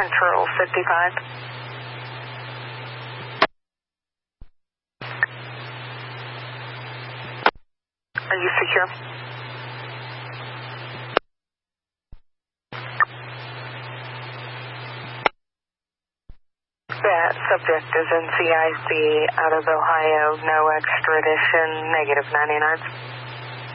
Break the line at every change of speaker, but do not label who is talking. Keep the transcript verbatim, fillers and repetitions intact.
Control fifty-five. Are you secure? That subject is N C I C out of Ohio. No extradition. Negative ninety-nine.